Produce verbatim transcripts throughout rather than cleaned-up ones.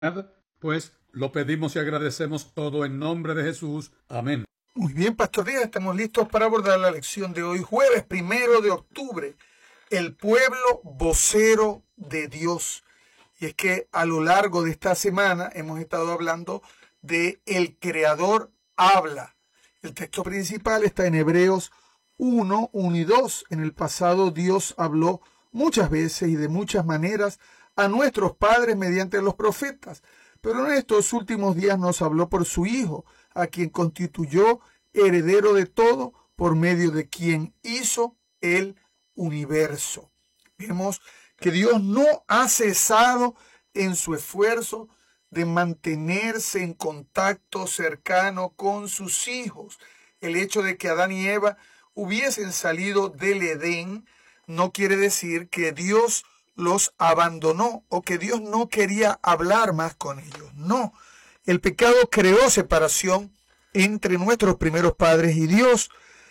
Pues lo pedimos y agradecemos todo en nombre de Jesús. Amén. Muy bien, Pastor Díaz, estamos listos para abordar la lección de hoy, jueves primero de octubre, el pueblo vocero de Dios. Y es que a lo largo de esta semana hemos estado hablando de el Creador habla. El texto principal está en Hebreos uno, uno y dos. En el pasado Dios habló muchas veces y de muchas maneras a nuestros padres mediante los profetas, pero en estos últimos días nos habló por su Hijo, a quien constituyó heredero de todo, por medio de quien hizo el universo. Vemos que Dios no ha cesado en su esfuerzo de mantenerse en contacto cercano con sus hijos. El hecho de que Adán y Eva hubiesen salido del Edén no quiere decir que Dios los abandonó o que Dios no quería hablar más con ellos. No, el pecado creó separación entre nuestros primeros padres y Dios,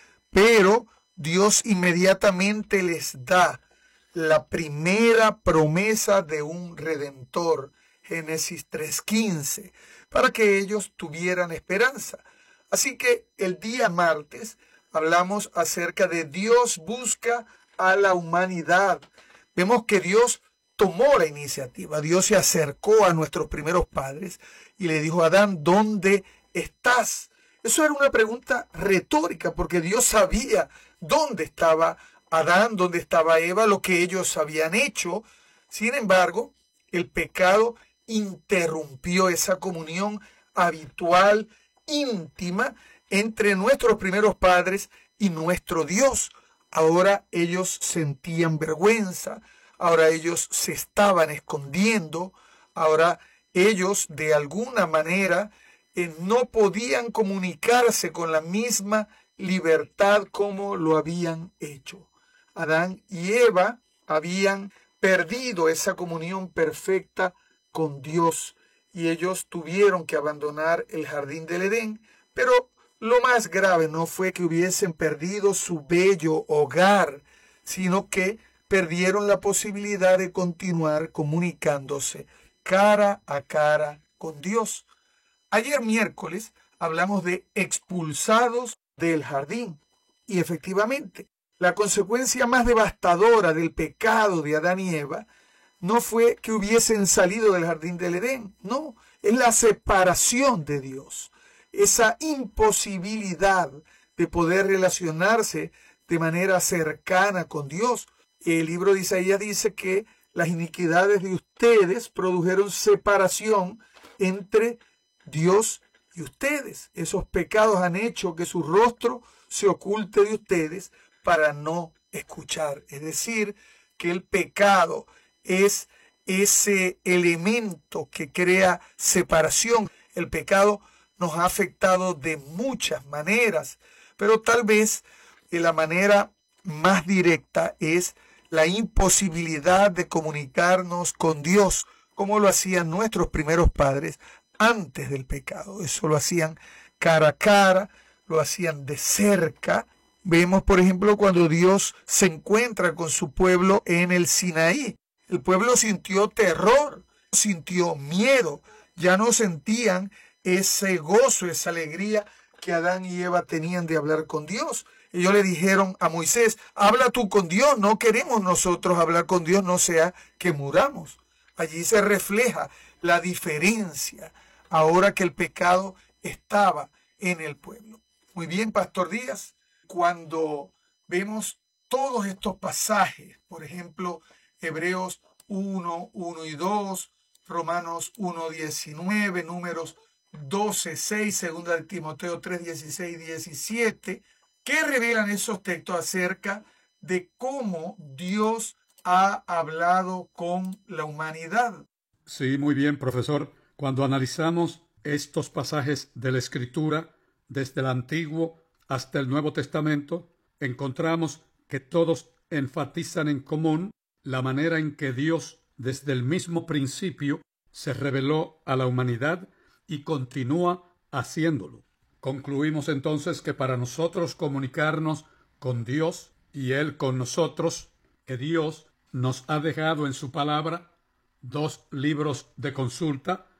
pero Dios inmediatamente les da la primera promesa de un redentor, Génesis tres quince, para que ellos tuvieran esperanza. Así que el día martes hablamos acerca de Dios busca a la humanidad. Vemos que Dios tomó la iniciativa. Dios se acercó a nuestros primeros padres y le dijo a Adán, ¿dónde estás? Eso era una pregunta retórica porque Dios sabía dónde estaba Adán, dónde estaba Eva, lo que ellos habían hecho. Sin embargo, el pecado interrumpió esa comunión habitual, íntima, entre nuestros primeros padres y nuestro Dios. Ahora ellos sentían vergüenza, ahora ellos se estaban escondiendo, ahora ellos de alguna manera eh, no podían comunicarse con la misma libertad como lo habían hecho. Adán y Eva habían perdido esa comunión perfecta con Dios y ellos tuvieron que abandonar el jardín del Edén, pero lo más grave no fue que hubiesen perdido su bello hogar, sino que perdieron la posibilidad de continuar comunicándose cara a cara con Dios. Ayer miércoles hablamos de expulsados del jardín y efectivamente la consecuencia más devastadora del pecado de Adán y Eva no fue que hubiesen salido del jardín del Edén, no, es la separación de Dios. Esa imposibilidad de poder relacionarse de manera cercana con Dios. El libro de Isaías dice que las iniquidades de ustedes produjeron separación entre Dios y ustedes. Esos pecados han hecho que su rostro se oculte de ustedes para no escuchar. Es decir, que el pecado es ese elemento que crea separación. El pecado nos ha afectado de muchas maneras, pero tal vez de la manera más directa es la imposibilidad de comunicarnos con Dios, como lo hacían nuestros primeros padres antes del pecado. Eso lo hacían cara a cara, lo hacían de cerca. Vemos, por ejemplo, cuando Dios se encuentra con su pueblo en el Sinaí. El pueblo sintió terror, sintió miedo, ya no sentían ese gozo, esa alegría que Adán y Eva tenían de hablar con Dios. Ellos le dijeron a Moisés, habla tú con Dios, no queremos nosotros hablar con Dios, no sea que muramos. Allí se refleja la diferencia, ahora que el pecado estaba en el pueblo. Muy bien, Pastor Díaz, cuando vemos todos estos pasajes, por ejemplo, Hebreos uno, uno y dos, Romanos uno, diecinueve, Números doce, seis, segunda de Timoteo tres, dieciséis, diecisiete, que revelan esos textos acerca de cómo Dios ha hablado con la humanidad. Sí, muy bien, profesor. Cuando analizamos estos pasajes de la Escritura, desde el Antiguo hasta el Nuevo Testamento, encontramos que todos enfatizan en común la manera en que Dios, desde el mismo principio, se reveló a la humanidad y continúa haciéndolo. Concluimos entonces que para nosotros comunicarnos con Dios y Él con nosotros, que Dios nos ha dejado en su palabra dos libros de consulta,